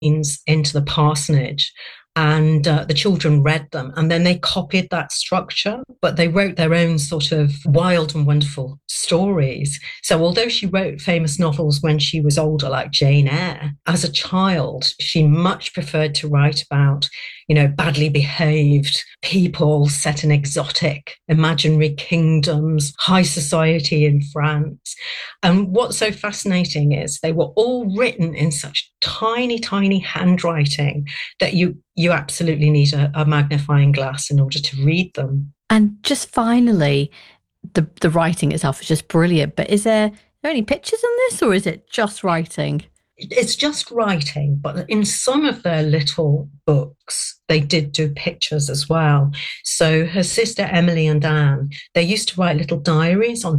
into the parsonage, and the children read them, and then they copied that structure, but they wrote their own sort of wild and wonderful stories. So although she wrote famous novels when she was older, like Jane Eyre, as a child she much preferred to write about, badly behaved people set in exotic imaginary kingdoms, high society in France. And what's so fascinating is they were all written in such tiny, tiny handwriting that you absolutely need a magnifying glass in order to read them. And just finally, the writing itself is just brilliant. But are there any pictures in this, or is it just writing? It's just writing, but in some of their little books, they did do pictures as well. So her sister Emily and Anne, they used to write little diaries on